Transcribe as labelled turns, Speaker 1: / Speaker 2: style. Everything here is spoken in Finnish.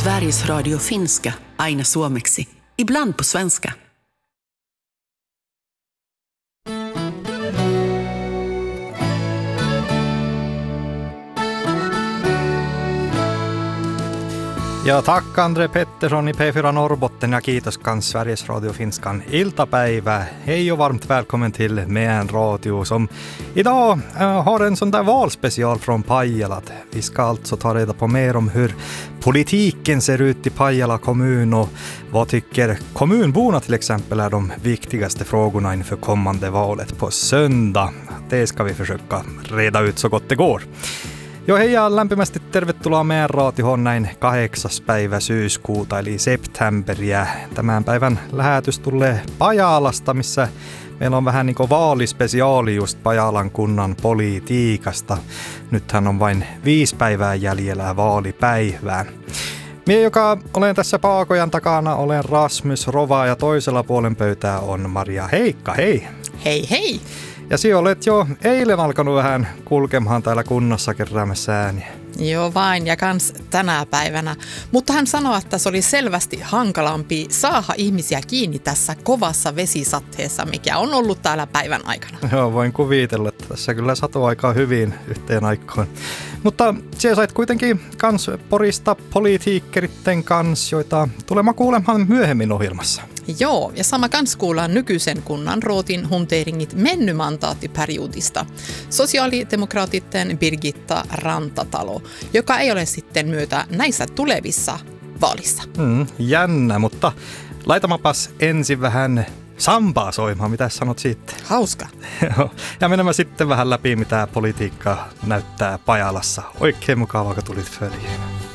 Speaker 1: Sveriges Radio finska, aina suomeksi, ibland på svenska.
Speaker 2: Ja tack Andre Pettersson i P4 Norrbotten ja kiitos kans Sveriges Radio Finskan iltapäivä. Hej och varmt välkommen till Med en radio som idag har en sån där valspecial från Pajala. Vi ska alltså ta reda på mer om hur politiken ser ut i Pajala kommun och vad tycker kommunborna till exempel är de viktigaste frågorna inför kommande valet på söndag. Det ska vi försöka reda ut så gott det går. Jo hei ja lämpimästi tervetuloa meidän raatioon näin 8. päivä syyskuuta eli septemberiä. Tämän päivän lähetys tulee Pajalasta, missä meillä on vähän niin kuin vaalispesiaali just Pajalan kunnan politiikasta. Nythän on vain 5 päivää jäljellä vaalipäivään. Mie, joka olen tässä paakojan takana, olen Rasmus Rova ja toisella puolen pöytää on Maria Heikka. Hei!
Speaker 3: Hei hei!
Speaker 2: Ja sinä olet jo eilen alkanut vähän kulkemaan täällä kunnassa keräämässä ääniä.
Speaker 3: Joo vain, ja kans tänä päivänä. Mutta hän sanoi, että se oli selvästi hankalampi saada ihmisiä kiinni tässä kovassa vesisatteessa, mikä on ollut täällä päivän aikana.
Speaker 2: Joo, voin kuvitella, että tässä kyllä satoi aika hyvin yhteen aikaan. Mutta sinä sait kuitenkin kans porista politiikkeritten kanssa, joita tulemme kuulemaan myöhemmin ohjelmassa.
Speaker 3: Joo, ja sama kans kuullaan nykyisen kunnan Rootin hunteeringit mennymanttaattiperiodista. Sosiaalidemokraatitten Birgitta Rantatalo, joka ei ole sitten myötä näissä tulevissa vaalissa.
Speaker 2: Jännä, mutta laitamapas ensin vähän sambaa soimaan. Mitä sanot siitä?
Speaker 3: Hauska.
Speaker 2: Ja menemme sitten vähän läpi, mitä politiikka näyttää Pajalassa. Oikein mukavaa, kun tulit följyyn.